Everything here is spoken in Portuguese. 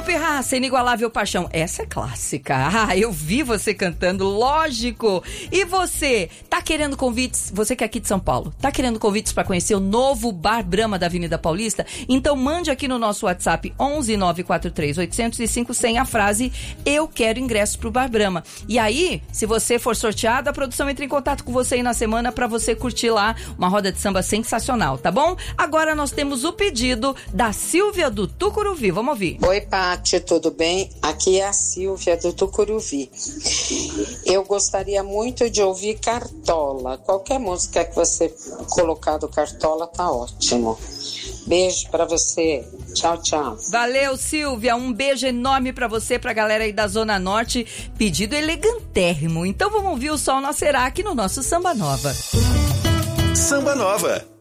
Pirraça, Inigualável Paixão. Essa é clássica. Ah, eu vi você cantando, lógico. E você, tá querendo convites? Você que é aqui de São Paulo, tá querendo convites para conhecer o novo Bar Brahma da Avenida Paulista? Então mande aqui no nosso WhatsApp 11 943 805 100 a frase "Eu quero ingresso pro Bar Brahma". E aí, se você for sorteado, a produção entra em contato com você aí na semana para você curtir lá uma roda de samba sensacional, tá bom? Agora nós temos o pedido da Silvia do Tucuruvi. Vamos ouvir. Oi, Pati, tudo bem? Aqui é a Silvia do Tucuruvi. Eu gostaria muito de ouvir Cartola. Qualquer música que você colocar do Cartola tá ótimo. Beijo pra você. Tchau, tchau. Valeu, Silvia. Um beijo enorme pra você, pra galera aí da Zona Norte. Pedido elegantérrimo. Então vamos ouvir o Sol Nascerá aqui no nosso Samba Nova. Samba Nova.